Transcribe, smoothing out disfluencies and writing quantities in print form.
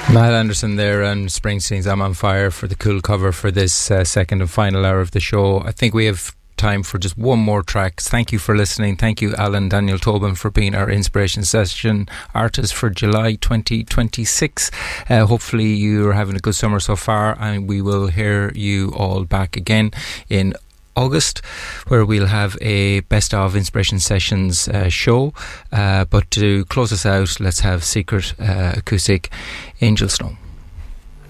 Niall Anderson there and Springsteen's I'm on Fire for the cool cover for this second and final hour of the show. I think we have time for just one more track. Thank you for listening. Thank you, Alan Daniel Tobin, for being our inspiration session artist for July 2026. Hopefully you're having a good summer so far, and we will hear you all back again in August, where we'll have a best of inspiration sessions show, but to close us out, let's have Secret Acoustic, Angel Stone.